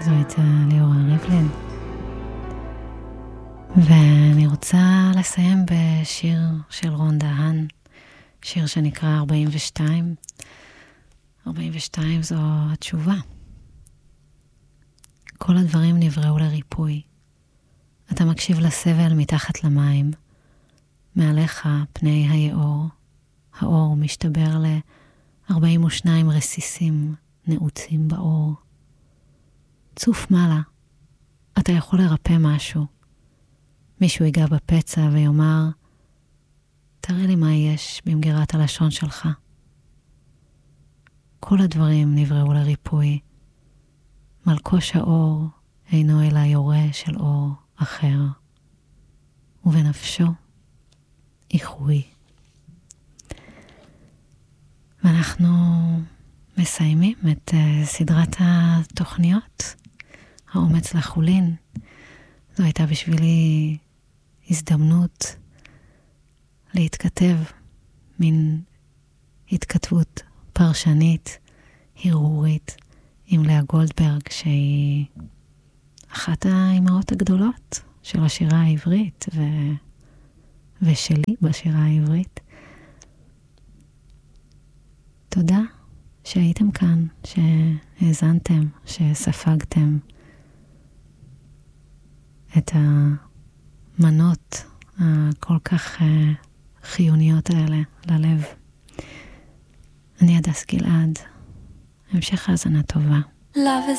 זו הייתה ליאורה ריבלין. ואני רוצה לסיים בשיר של רון דהן, שיר שנקרא 42. 42 זו התשובה. כל הדברים נבראו לריפוי. אתה מקשיב לסבל מתחת למים, מעליך פני היאור. האור משתבר ל-42 רסיסים נעוצים באור. צוף מעלה, אתה יכול לרפא משהו. מישהו ייגע בפצע ויאמר, תראה לי מה יש במגירת הלשון שלך. כל הדברים נבראו לריפוי. מלקוש האור אינו אלא יורה של אור אחר, ובנפשו איחוי. ואנחנו מסיימים את סדרת התוכניות, האומץ לחולין. זו הייתה בשבילי הזדמנות להתכתב, מין התכתבות פרשנית, הרהורית, עם לאה גולדברג, שהיא אחת האימהות הגדולות של השירה העברית, ושלי בשירה העברית. תודה שהייתם כאן, שהאזנתם, שספגתם את המנות הכל כך חיוניות האלה ללב. אני הדס גלעד. המשך האזנה טובה. Love is